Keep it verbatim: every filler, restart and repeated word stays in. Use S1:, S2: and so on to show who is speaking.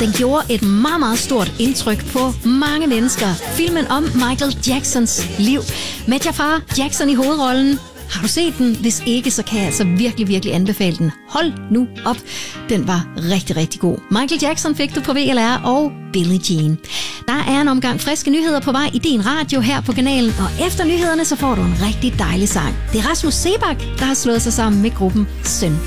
S1: Den gjorde et meget, meget stort indtryk på mange mennesker. Filmen om Michael Jacksons liv. Med Jafar Jackson i hovedrollen. Har du set den? Hvis ikke, så kan jeg altså virkelig, virkelig anbefale den. Hold nu op. Den var rigtig, rigtig god. Michael Jackson fik du på V L R og Billie Jean. Der er en omgang friske nyheder på vej i din radio her på kanalen, og efter nyhederne så får du en rigtig dejlig sang. Det er Rasmus Seebach, der har slået sig sammen med gruppen Søn